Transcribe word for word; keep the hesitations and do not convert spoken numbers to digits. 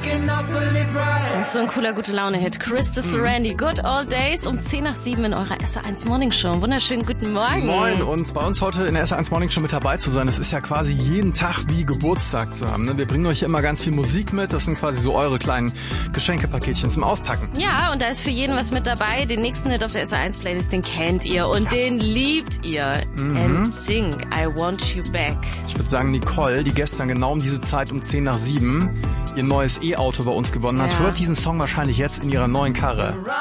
Das ist so ein cooler Gute-Laune-Hit. Chris de Serenity, Good Old Days, um zehn nach sieben in eurer S R eins Morning Show. Wunderschönen guten Morgen. Moin, und bei uns heute in der S R eins Morning Show mit dabei zu sein, das ist ja quasi jeden Tag wie Geburtstag zu haben. Ne? Wir bringen euch immer ganz viel Musik mit, das sind quasi so eure kleinen Geschenkepaketchen zum Auspacken. Ja, und da ist für jeden was mit dabei. Den nächsten Hit auf der S R eins Playlist, den kennt ihr und ja. den liebt ihr. Mhm. And Sing, I Want You Back. Ich würde sagen, Nicole, die gestern genau um diese Zeit um zehn nach sieben ihr neues E-Auto bei uns gewonnen hat, ja. hört diesen Song wahrscheinlich jetzt in ihrer neuen Karre.